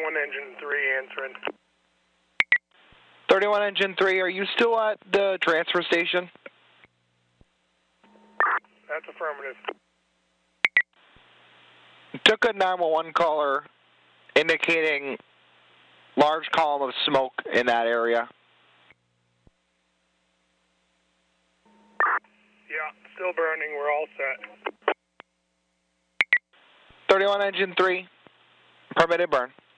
31 engine 3 answering. 31 engine 3, are you still at the transfer station? That's affirmative. Took a 911 caller indicating large column of smoke in that area. Yeah, still burning. We're all set. 31 engine 3, permitted burn.